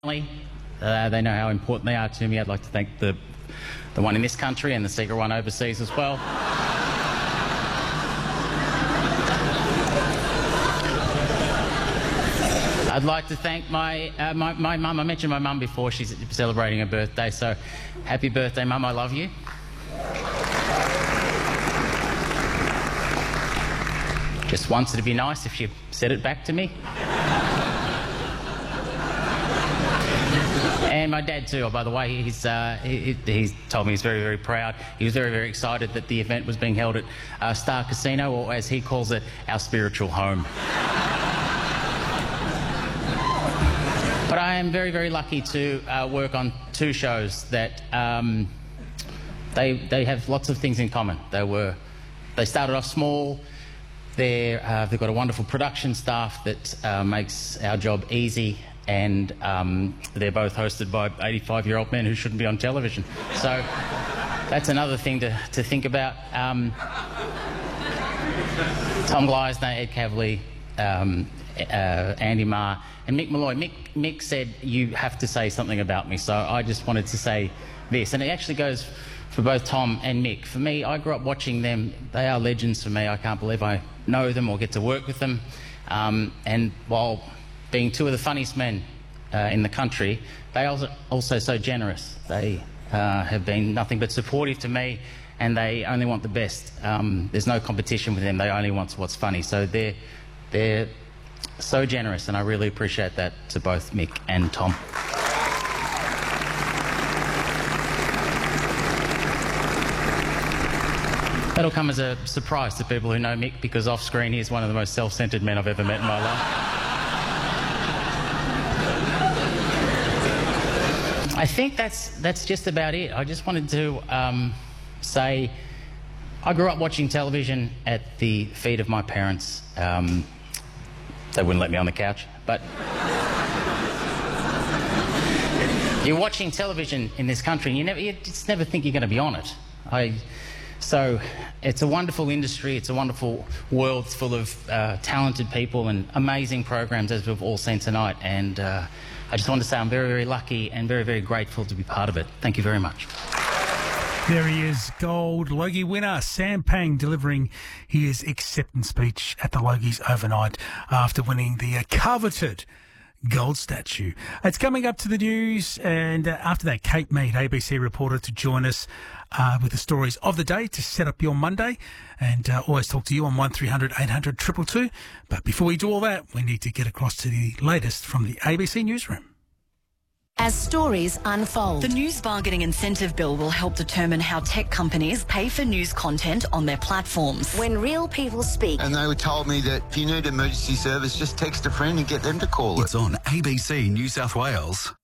They know how important they are to me. I'd like to thank the one in this country and the secret one overseas as well. I'd like to thank my mum. I mentioned my mum before. She's celebrating her birthday, so happy birthday, Mum. I love you. Just once it'd be nice if you said it back to me. And my dad too, by the way, he's told me he's very, very proud. He was very, very excited that the event was being held at Star Casino, or as he calls it, our spiritual home. But I am very, very lucky to work on two shows that they have lots of things in common. They started off small. They've got a wonderful production staff that makes our job easy. And they're both hosted by 85-year-old men who shouldn't be on television. So that's another thing to think about. Tom Gleisner, Ed Kavalee, Andy Marr, and Mick Molloy. Mick said, you have to say something about me, so I just wanted to say this. And it actually goes for both Tom and Mick. For me, I grew up watching them. They are legends for me. I can't believe I know them or get to work with them. And while being two of the funniest men in the country, they are also so generous. They have been nothing but supportive to me, and they only want the best. There's no competition with them. They only want what's funny. So they're so generous, and I really appreciate that to both Mick and Tom. That'll come as a surprise to people who know Mick, because off screen he's one of the most self-centred men I've ever met in my life. I think that's just about it. I just wanted to say I grew up watching television at the feet of my parents. They wouldn't let me on the couch, but you're watching television in this country and you just never think you're going to be on it. So it's a wonderful industry. It's a wonderful world full of talented people and amazing programs, as we've all seen tonight. And I just want to say I'm very, very lucky and very, very grateful to be part of it. Thank you very much. There he is, Gold Logie winner Sam Pang, delivering his acceptance speech at the Logies overnight after winning the coveted gold statue. It's coming up to the news, and after that, Kate Mead, ABC reporter, to join us with the stories of the day to set up your Monday, and always talk to you on 1300 800 222. But before we do all that, we need to get across to the latest from the ABC newsroom. As stories unfold, the News Bargaining Incentive Bill will help determine how tech companies pay for news content on their platforms. when real people speak, And they were told me that if you need emergency service, just text a friend and get them to call it. It's on ABC New South Wales.